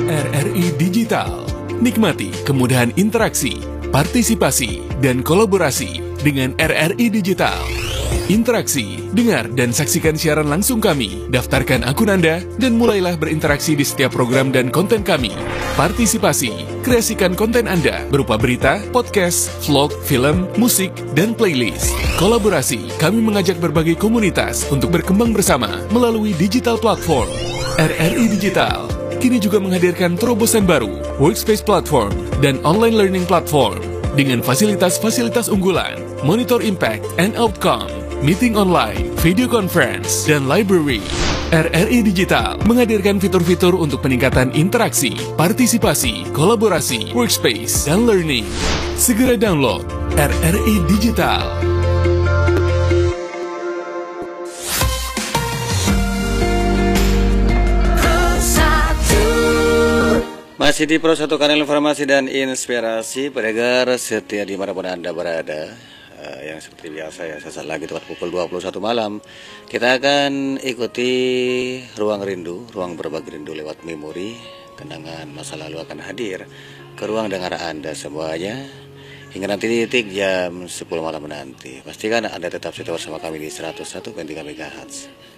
RRI Digital. Nikmati kemudahan interaksi, partisipasi, dan kolaborasi dengan RRI Digital. Interaksi, dengar dan saksikan siaran langsung kami, daftarkan akun Anda, dan mulailah berinteraksi di setiap program dan konten kami. Partisipasi, kreasikan konten Anda berupa berita, podcast, vlog, film, musik, dan playlist. Kolaborasi, kami mengajak berbagai komunitas untuk berkembang bersama melalui digital platform. RRI Digital kini juga menghadirkan terobosan baru, workspace platform, dan online learning platform dengan fasilitas-fasilitas unggulan, monitor impact and outcome, meeting online, video conference, dan library. RRI Digital menghadirkan fitur-fitur untuk peningkatan interaksi, partisipasi, kolaborasi, workspace, dan learning. Segera download RRI Digital. Masih di Pro 1 kanal informasi dan inspirasi, pendengar setia dimanapun Anda berada. Yang seperti biasa ya, sesaat lagi tepat pukul 21 malam kita akan ikuti ruang rindu, ruang berbagi rindu lewat memori. Kenangan masa lalu akan hadir ke ruang dengar Anda semuanya hingga nanti titik jam 10 malam nanti. Pastikan Anda tetap setia bersama kami di 101.3 MHz.